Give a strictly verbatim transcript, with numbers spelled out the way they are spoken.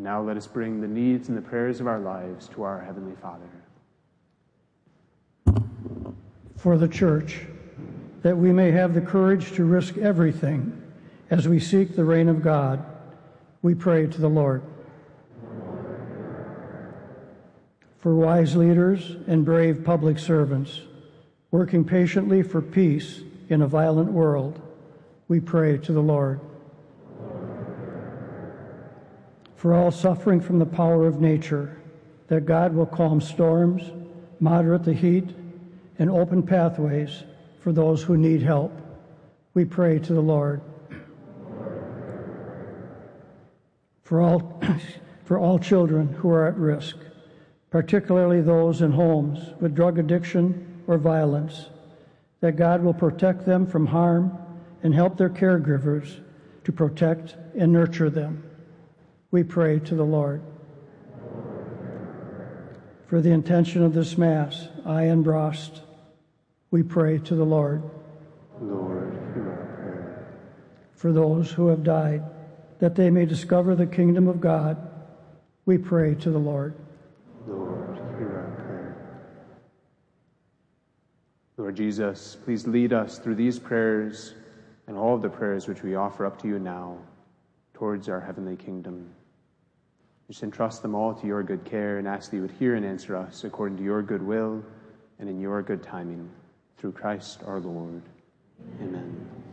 now let us bring the needs and the prayers of our lives to our Heavenly Father. For the Church, that we may have the courage to risk everything as we seek the reign of God, we pray to the Lord. For wise leaders and brave public servants, working patiently for peace in a violent world, we pray to the Lord. For all suffering from the power of nature, that God will calm storms, moderate the heat, and open pathways for those who need help, we pray to the Lord. For all, for all children who are at risk, particularly those in homes with drug addiction or violence, that God will protect them from harm and help their caregivers to protect and nurture them. We pray to the Lord. For the intention of this Mass, I and Brost, we pray to the Lord. Lord, hear our prayer. For those who have died, that they may discover the kingdom of God, we pray to the Lord. Lord, hear our prayer. Lord Jesus, please lead us through these prayers and all of the prayers which we offer up to you now towards our heavenly kingdom. Just entrust them all to your good care and ask that you would hear and answer us according to your good will and in your good timing. Through Christ our Lord. Amen.